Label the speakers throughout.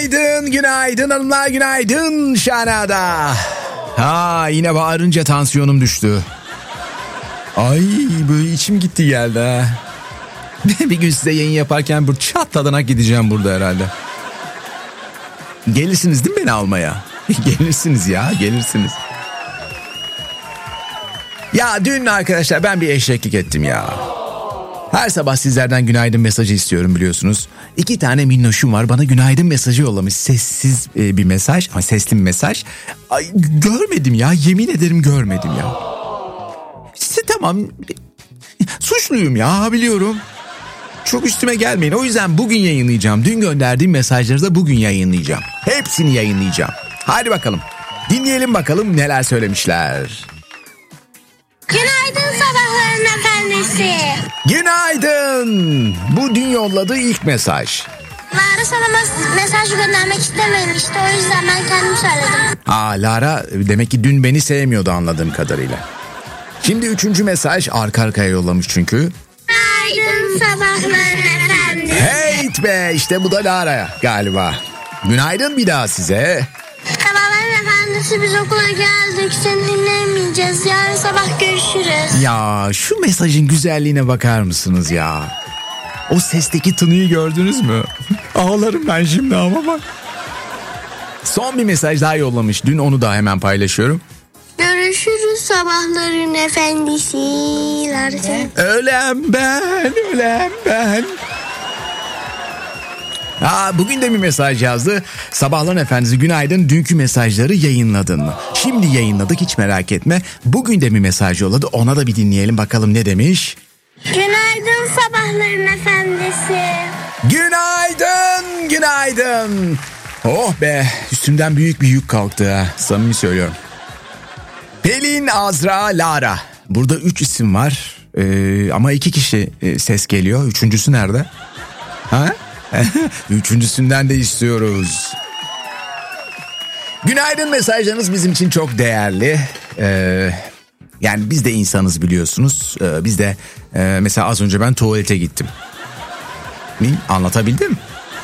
Speaker 1: Günaydın hanımlar, günaydın Şanada. Yine bağırınca tansiyonum düştü. Ay böyle içim gitti geldi ha. Bir gün size yayın yaparken bu çatladanak gideceğim burada herhalde. Gelirsiniz değil mi beni almaya? Gelirsiniz ya, gelirsiniz. Ya dün arkadaşlar ben bir eşeklik ettim ya. Her sabah sizlerden günaydın mesajı istiyorum biliyorsunuz. 2 tane minnoşum var, bana günaydın mesajı yollamış. Sessiz bir mesaj ama sesli bir mesaj. Ay, görmedim ya, yemin ederim görmedim ya. İşte tamam, suçluyum ya, biliyorum. Çok üstüme gelmeyin, o yüzden bugün yayınlayacağım. Dün gönderdiğim mesajları da bugün yayınlayacağım. Hepsini yayınlayacağım. Hadi bakalım dinleyelim bakalım neler söylemişler.
Speaker 2: Günaydın sabahların efendisi.
Speaker 1: Günaydın. Bu dün yolladığı ilk mesaj.
Speaker 2: Lara sana mesaj göndermek istememişti, o yüzden ben kendim söyledim.
Speaker 1: Lara demek ki dün beni sevmiyordu anladığım kadarıyla. Şimdi 3. mesaj arka arkaya yollamış çünkü.
Speaker 2: Günaydın sabahların efendisi.
Speaker 1: Hey be, işte bu da Lara galiba. Günaydın bir daha size.
Speaker 2: Sabahların efendisi, biz okula geldik, seni dinlemeyeceğiz. Yarın sabah görüşürüz.
Speaker 1: Ya şu mesajın güzelliğine bakar mısınız ya? O sesteki tınıyı gördünüz mü? Ağlarım ben şimdi ama bak. Son bir mesaj daha yollamış. Dün onu da hemen paylaşıyorum.
Speaker 2: Görüşürüz sabahların efendisi.
Speaker 1: Ölem ben. Bugün de bir mesaj yazdı. Sabahların efendisi günaydın, dünkü mesajları yayınladın mı? Şimdi yayınladık, hiç merak etme. Bugün de bir mesaj yolladı, ona da bir dinleyelim bakalım ne demiş.
Speaker 2: Günaydın sabahların efendisi.
Speaker 1: Günaydın. Oh be, üstümden büyük bir yük kalktı ha, samimi söylüyorum. Pelin, Azra, Lara. Burada 3 isim var ama 2 kişi ses geliyor. Üçüncüsü nerede? Ha? Üçüncüsünden de istiyoruz. Günaydın mesajlarınız bizim için çok değerli. Yani biz de insanız biliyorsunuz. Biz de mesela az önce ben tuvalete gittim. Anlatabildim?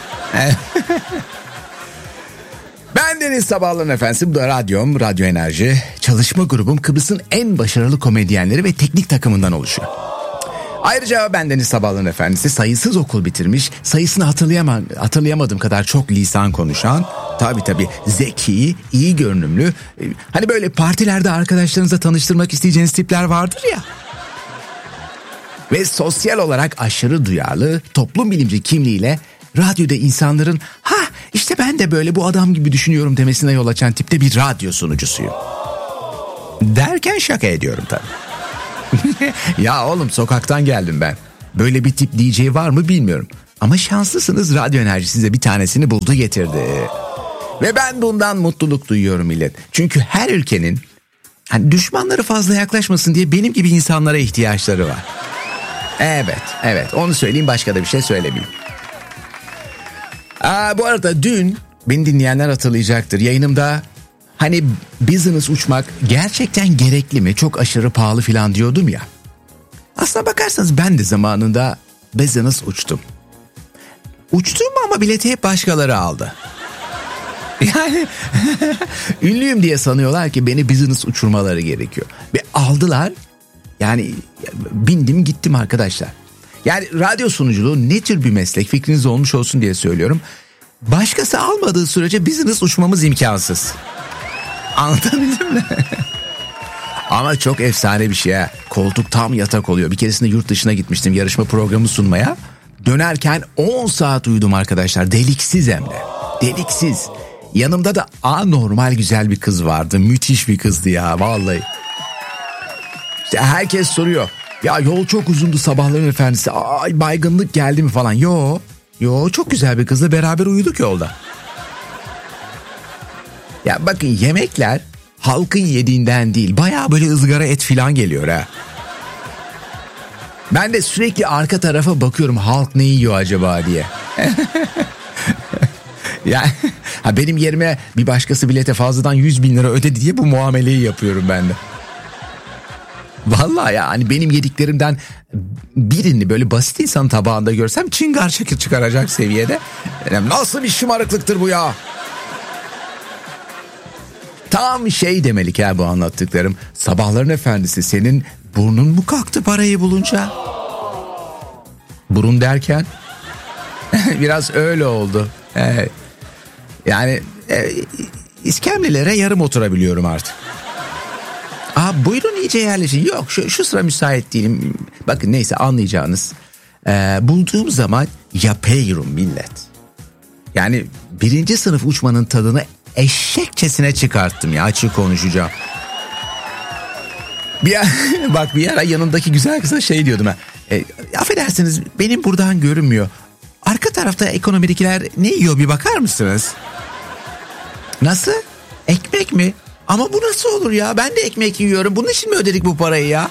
Speaker 1: Ben Deniz Sabahların Efendisi, bu da radyom, Radyo Enerji. Çalışma grubum Kıbrıs'ın en başarılı komedyenleri ve teknik takımından oluşuyor. Ayrıca ben Deniz Sabahların Efendisi, sayısız okul bitirmiş, sayısını hatırlayamadığım kadar çok lisan konuşan, tabii zeki, iyi görünümlü, hani böyle partilerde arkadaşlarınızla tanıştırmak isteyeceğiniz tipler vardır ya. Ve sosyal olarak aşırı duyarlı, toplum bilimci kimliğiyle radyoda insanların işte ben de böyle bu adam gibi düşünüyorum demesine yol açan tipte bir radyo sunucusuyum. Derken şaka ediyorum tabii. Ya oğlum, sokaktan geldim ben. Böyle bir tip DJ var mı bilmiyorum. Ama şanslısınız, Radyo Enerji size bir tanesini buldu getirdi. Ve ben bundan mutluluk duyuyorum millet. Çünkü her ülkenin düşmanları fazla yaklaşmasın diye benim gibi insanlara ihtiyaçları var. Evet onu söyleyeyim, başka da bir şey söylemeyeyim. Bu arada dün beni dinleyenler hatırlayacaktır. Yayınımda business uçmak gerçekten gerekli mi? Çok aşırı pahalı falan diyordum ya. Aslına bakarsanız ben de zamanında business uçtum. Uçtum ama bileti hep başkaları aldı. Yani ünlüyüm diye sanıyorlar ki beni business uçurmaları gerekiyor. Ve aldılar. Yani bindim gittim arkadaşlar. Yani radyo sunuculuğu ne tür bir meslek, fikriniz olmuş olsun diye söylüyorum. Başkası almadığı sürece business uçmamız imkansız. Anlatabildim mi? Ama çok efsane bir şey ha. Koltuk tam yatak oluyor. Bir keresinde yurt dışına gitmiştim yarışma programı sunmaya. Dönerken 10 saat uyudum arkadaşlar. Deliksiz hem de. Deliksiz. Yanımda da anormal güzel bir kız vardı. Müthiş bir kızdı ya vallahi. İşte herkes soruyor. Ya yol çok uzundu Sabahların Efendisi. Ay baygınlık geldi mi falan. Yo çok güzel bir kızla beraber uyuduk yolda. Ya bakın, yemekler halkın yediğinden değil, bayağı böyle ızgara et falan geliyor ha. Ben de sürekli arka tarafa bakıyorum, halk ne yiyor acaba diye. Yani benim yerime bir başkası bilete fazladan 100.000 lira ödedi diye bu muameleyi yapıyorum ben de. Vallahi ya hani benim yediklerimden birini böyle basit insan tabağında görsem çıngar şekil çıkaracak seviyede. Yani nasıl bir şımarıklıktır bu ya? Tam şey demelik ya bu anlattıklarım. Sabahların efendisi, senin burnun mu kalktı parayı bulunca? Burun derken biraz öyle oldu. Yani iskemlelere yarım oturabiliyorum artık. Buyurun iyice yerleşin. Yok şu sıra müsait değilim. Bakın neyse anlayacağınız. Bulduğum zaman yapıyorum millet. Yani 1. sınıf uçmanın tadını eşekçesine çıkarttım ya, açık konuşacağım. Bir ara yanındaki güzel kıza şey diyordum. Affedersiniz benim buradan görünmüyor. Arka tarafta ekonomidekiler ne yiyor bir bakar mısınız? Nasıl? Ekmek mi? Ama bu nasıl olur ya? Ben de ekmek yiyorum. Bunun için mi ödedik bu parayı ya?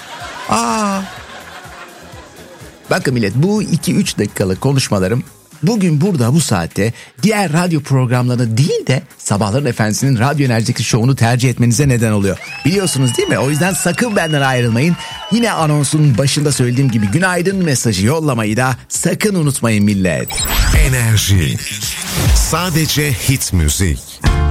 Speaker 1: Bakın millet, bu 2-3 dakikalık konuşmalarım bugün burada bu saatte diğer radyo programlarını değil de Sabahların Efendisi'nin Radyo Enerjideki şovunu tercih etmenize neden oluyor. Biliyorsunuz değil mi? O yüzden sakın benden ayrılmayın. Yine anonsun başında söylediğim gibi günaydın mesajı yollamayı da sakın unutmayın millet.
Speaker 3: Enerji. Sadece hit müzik.